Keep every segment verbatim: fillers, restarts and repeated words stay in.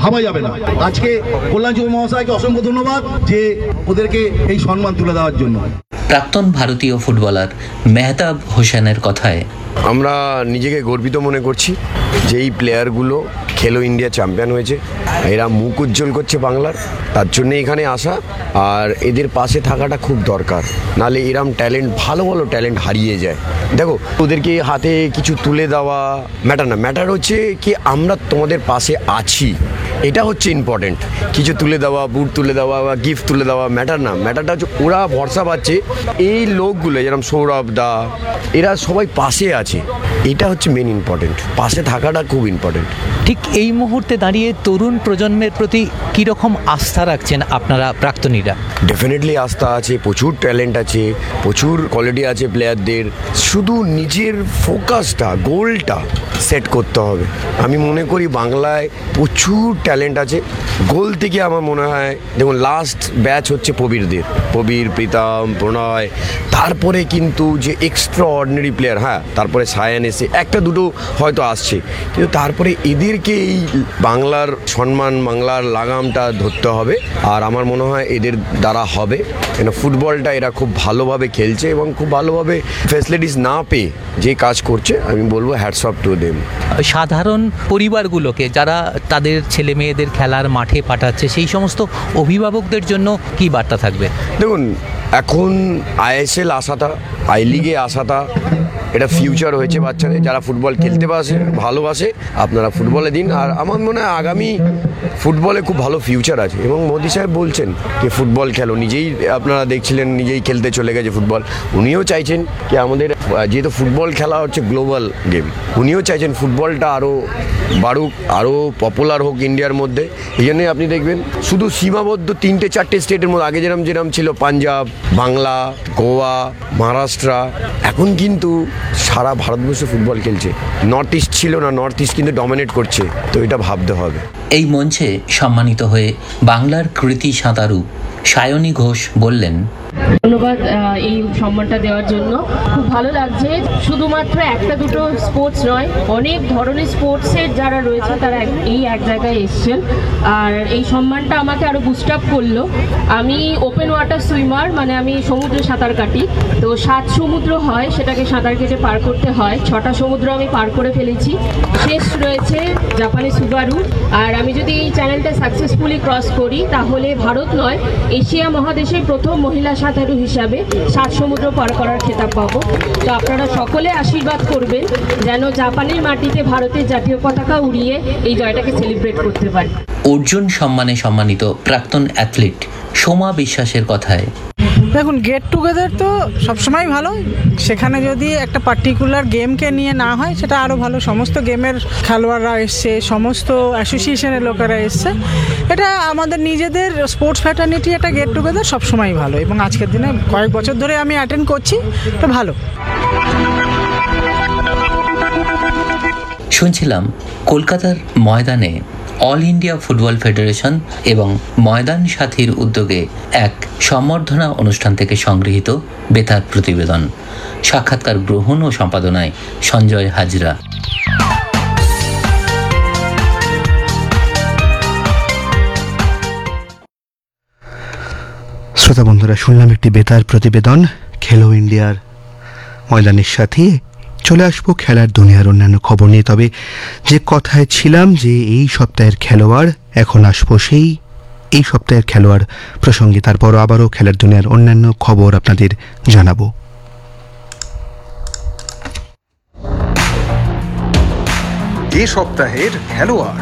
ভাবা যাবে না। আজকে কল্যাণ যুব মহাশয়কে অসংখ্য ধন্যবাদ যে ওদেরকে এই সম্মান তুলে দেওয়ার জন্য। প্রাক্তন ভারতীয় ফুটবলার মেহতাব হোসেনের কথায় আমরা নিজেকে গর্বিত মনে করছি যে এই প্লেয়ারগুলো খেলো ইন্ডিয়া চ্যাম্পিয়ন হয়েছে, এরা মুখ উজ্জ্বল করছে বাংলার, তার জন্য এখানে আসা আর এদের পাশে থাকাটা খুব দরকার, নাহলে এরম ট্যালেন্ট ভালো ভালো ট্যালেন্ট হারিয়ে যায়। দেখো ওদেরকে হাতে কিছু তুলে দেওয়া ম্যাটার না, ম্যাটার হচ্ছে কি আমরা তোমাদের পাশে আছি, এটা হচ্ছে ইম্পর্টেন্ট। কিছু তুলে দেওয়া, বুট তুলে দেওয়া বা গিফট তুলে দেওয়া ম্যাটার না, ম্যাটারটা হচ্ছে ওরা ভরসা পাচ্ছে এই লোকগুলো যেরকম সৌরভ দা এরা সবাই পাশে আছে, এটা হচ্ছে মেন ইম্পর্টেন্ট, পাশে থাকাটা খুব ইম্পর্টেন্ট। ঠিক এই মুহূর্তে দাঁড়িয়ে তরুণ প্রজন্মের প্রতি কীরকম আস্থা রাখছেন আপনারা প্রাক্তনীরা? ডেফিনেটলি আস্থা আছে, প্রচুর ট্যালেন্ট আছে, প্রচুর কোয়ালিটি আছে প্লেয়ারদের, শুধু নিজের ফোকাসটা গোলটা সেট করতে হবে। আমি মনে করি বাংলায় প্রচুর ট্যালেন্ট আছে, গোল থেকে আমার মনে হয় দেখুন লাস্ট ব্যাচ হচ্ছে প্রবীরদের, প্রবীর, প্রীতম, প্রণয়, তারপরে কিন্তু যে এক্সট্রা অর্ডিনারি প্লেয়ার, হ্যাঁ তারপরে সায়ান এসে একটা দুটো হয়তো আসছে, কিন্তু তারপরে এদেরকে এই বাংলার সম্মান বাংলার লাগামটা ধরতে হবে, আর আমার মনে হয় এদের দ্বারা হবে, কেন ফুটবলটা এরা খুব ভালোভাবে খেলছে এবং খুব ভালোভাবে ফ্যাসিলিটিস না পেয়ে যে কাজ করছে, আমি বলবো হ্যাটস অফ টু দেম। সাধারণ পরিবারগুলোকে যারা তাদের ছেলে মেয়েদের খেলার মাঠে পাঠাচ্ছে সেই সমস্ত অভিভাবকদের জন্য কি বার্তা থাকবে? দেখুন এখন আইএসএল আসাটা, আই লিগে আসাটা এটা ফিউচার হয়েছে বাচ্চাদের, যারা ফুটবল খেলতে পারছে ভালোবাসে আপনারা ফুটবলে দিন, আর আমার মনে হয় আগামী ফুটবলে খুব ভালো ফিউচার আছে এবং মোদি সাহেব বলছেন যে ফুটবল খেলো, নিজেই আপনারা দেখছিলেন নিজেই খেলতে চলে গেছে ফুটবল, উনিও চাইছেন কি আমাদের যেহেতু ফুটবল খেলা হচ্ছে গ্লোবাল গেম, উনিও চাইছেন ফুটবলটা আরও বাড়ুক, আরও পপুলার হোক ইন্ডিয়ার মধ্যে। এই জন্যই আপনি দেখবেন শুধু সীমাবদ্ধ তিনটে চারটে স্টেটের মধ্যে, আগে যেরকম যেরকম ছিল পাঞ্জাব, বাংলা, গোয়া, মহারাষ্ট্র, এখন কিন্তু সারা ভারতবর্ষে ফুটবল খেলছে, নর্থ ইস্ট ছিল না, নর্থ ইস্ট কিন্তু ডমিনেট করছে, তো এটা ভাবতে হবে। এই মঞ্চে সম্মানিত হয়ে বাংলার কৃতি সাঁতারু সায়নী ঘোষ বললেন, ধন্যবাদ এই সম্মানটা দেওয়ার জন্য, খুব ভালো লাগছে। শুধুমাত্র একটা দুটো স্পোর্টস নয়, অনেক ধরনের স্পোর্টসের যারা রয়েছে তারা এই এক জায়গায় এসছেন, আর এই সম্মানটা আমাকে আরও বুস্ট আপ করলো। আমি ওপেন ওয়াটার সুইমার, মানে আমি সমুদ্রে সাঁতার কাটি, তো সাত সমুদ্র হয় সেটাকে সাঁতার কেটে পার করতে হয়, ছটা সমুদ্র আমি পার করে ফেলেছি, শেষ রয়েছে জাপানি সুবারু। আর আমি যদি এই চ্যানেলটা সাকসেসফুলি ক্রস করি তাহলে ভারত নয় এশিয়া মহাদেশের প্রথম মহিলা সাঁতারু হিসাবে সাত সমুদ্র পার করার খেতাব পাবো। তো আপনারা সকলে আশীর্বাদ করবেন যেন জাপানের মাটিতে ভারতের জাতীয় পতাকা উড়িয়ে এই জয়টাকে সেলিব্রেট করতে পারি। অর্জুন সম্মানে সম্মানিত প্রাক্তন অ্যাথলিট সোমা বিশ্বাসের কথায়, দেখুন গেট টুগেদার তো সবসময় ভালো, সেখানে যদি একটা পার্টিকুলার গেমকে নিয়ে না হয় সেটা আরও ভালো, সমস্ত গেমের খেলোয়াড়রা এসছে, সমস্ত অ্যাসোসিয়েশনের লোকেরা এসছে, এটা আমাদের নিজেদের স্পোর্টস ফ্র্যাটার্নিটি একটা গেট টুগেদার সবসময় ভালো, এবং আজকের দিনে কয়েক বছর ধরে আমি অ্যাটেন্ড করছি, এটা ভালো। শুনছিলাম কলকাতার ময়দানে অল ইন্ডিয়া ফুটবল ফেডারেশন এবং ময়দান সাথীর উদ্যোগে এক সম্বর্ধনা অনুষ্ঠান থেকে সংগৃহীত বেতার প্রতিবেদন। সাক্ষাৎকার গ্রহণ ও সম্পাদনায় সঞ্জয় হাজরা। শ্রোতা বন্ধুরা, শুনলাম একটি বেতার প্রতিবেদন খেলো ইন্ডিয়ার ময়দানের সাথে। চলে আসবো খেলার দুনিয়ার অন্যান্য খবর নিয়ে, তবে যে কথায় ছিলাম যে এই সপ্তাহের খেলোয়াড়, এখন আসবো সেই এই সপ্তাহের খেলোয়াড় প্রসঙ্গে, তারপরও আবারও খেলার দুনিয়ার অন্যান্য খবর আপনাদের জানাবো। এই সপ্তাহের খেলোয়াড়,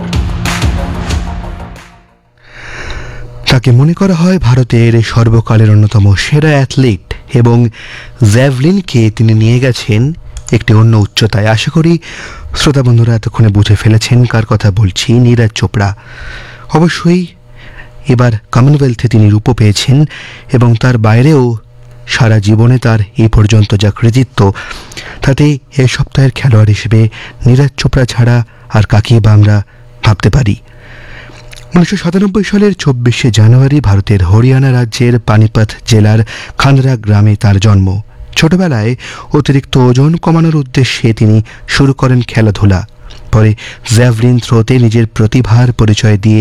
তাকে মনে করা হয় ভারতের সর্বকালের অন্যতম সেরা অ্যাথলিট, এবং জ্যাভলিনকে তিনি নিয়ে গেছেন একটি অন্য উচ্চতায়। আশা করি শ্রোতা বন্ধুরা এতক্ষণে বুঝে ফেলেছেন কার কথা বলছি, নীরজ চোপড়া। অবশ্যই এবার কমনওয়েলথে তিনি রূপো পেয়েছেন, এবং তার বাইরেও সারা জীবনে তার এই পর্যন্ত যা কৃতিত্ব, তাতে এ সপ্তাহের খেলোয়াড় হিসেবে নীরজ চোপড়া ছাড়া আর কাকেই বা আমরা ভাবতে পারি। উনিশশো সাতানব্বই সালের চব্বিশে জানুয়ারি ভারতের হরিয়ানা রাজ্যের পানিপথ জেলার খান্ডরা গ্রামে তার জন্ম। ছোটবেলায় অতিরিক্ত ওজন কমানোর উদ্দেশ্যে তিনি শুরু করেন খেলাধুলা। পরে জ্যাভলিন থ্রোতে নিজের প্রতিভার পরিচয় দিয়ে